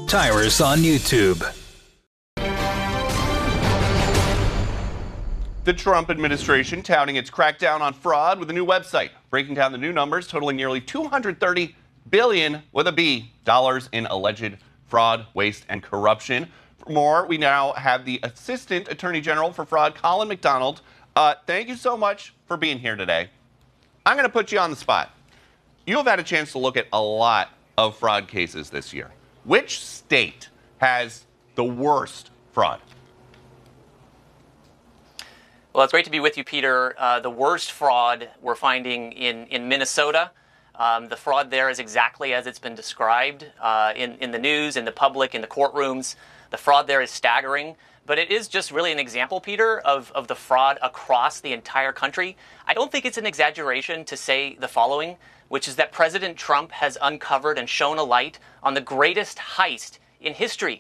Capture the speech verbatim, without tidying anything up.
Tyrus on YouTube. The Trump administration touting its crackdown on fraud with a new website, breaking down the new numbers totaling nearly two hundred thirty billion with a B dollars in alleged fraud, waste, and corruption. For more, we now have the Assistant Attorney General for Fraud, Colin McDonald. Uh, thank you so much for being here today. I'm going to put you on the spot. You have had a chance to look at a lot of fraud cases this year. Which state has the worst fraud? Well, it's great to be with you, Peter. Uh, the worst fraud we're finding in, in Minnesota. Um, the fraud there is exactly as it's been described uh, in, in the news, in the public, in the courtrooms. The fraud there is staggering. But it is just really an example, Peter, of, of the fraud across the entire country. I don't think it's an exaggeration to say the following, which is that President Trump has uncovered and shown a light on the greatest heist in history.